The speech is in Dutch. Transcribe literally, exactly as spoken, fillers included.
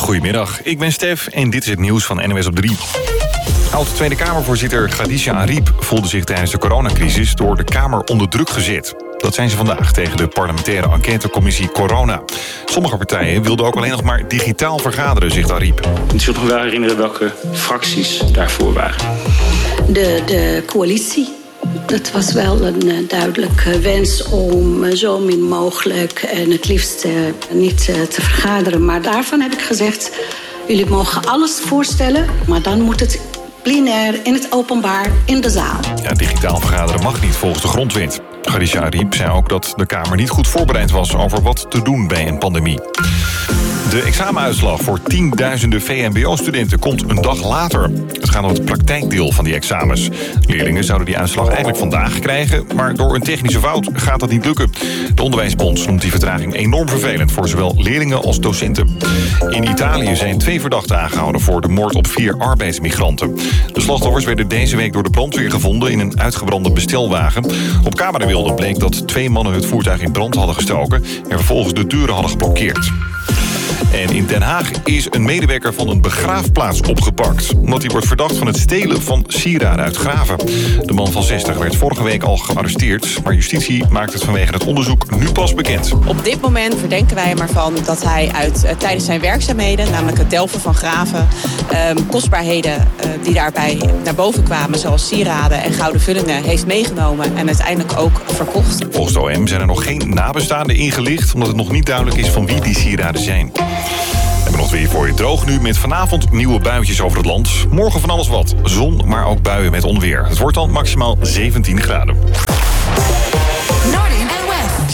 Goedemiddag, ik ben Stef en dit is het nieuws van N O S op drie. Oud-Tweede Kamervoorzitter Khadija Arib voelde zich tijdens de coronacrisis door de Kamer onder druk gezet. Dat zijn ze vandaag tegen de parlementaire enquêtecommissie Corona. Sommige partijen wilden ook alleen nog maar digitaal vergaderen, zegt Arib. Ik zult nog wel herinneren welke fracties daarvoor waren. De, de coalitie. Dat was wel een uh, duidelijke wens om uh, zo min mogelijk en het liefst uh, niet uh, te vergaderen. Maar daarvan heb ik gezegd, jullie mogen alles voorstellen, maar dan moet het plenair, in het openbaar, in de zaal. Ja, digitaal vergaderen mag niet volgens de grondwet. Khadija Arib zei ook dat de Kamer niet goed voorbereid was over wat te doen bij een pandemie. De examenuitslag voor tienduizenden V M B O-studenten komt een dag later. Het gaat om het praktijkdeel van die examens. Leerlingen zouden die uitslag eigenlijk vandaag krijgen, maar door een technische fout gaat dat niet lukken. De Onderwijsbond noemt die vertraging enorm vervelend voor zowel leerlingen als docenten. In Italië zijn twee verdachten aangehouden voor de moord op vier arbeidsmigranten. De slachtoffers werden deze week door de brandweer gevonden in een uitgebrande bestelwagen. Op camerabeelden bleek dat twee mannen het voertuig in brand hadden gestoken en vervolgens de deuren hadden geblokkeerd. En in Den Haag is een medewerker van een begraafplaats opgepakt, omdat hij wordt verdacht van het stelen van sieraden uit graven. De man van zestig werd vorige week al gearresteerd, maar justitie maakt het vanwege het onderzoek nu pas bekend. Op dit moment verdenken wij hem ervan dat hij uit, uh, tijdens zijn werkzaamheden, namelijk het delven van graven, um, kostbaarheden uh, die daarbij naar boven kwamen, zoals sieraden en gouden vullingen, heeft meegenomen en uiteindelijk ook verkocht. Volgens de O M zijn er nog geen nabestaanden ingelicht, omdat het nog niet duidelijk is van wie die sieraden zijn. We hebben nog weer voor je droog nu met vanavond nieuwe buitjes over het land. Morgen van alles wat. Zon, maar ook buien met onweer. Het wordt dan maximaal zeventien graden. Noordin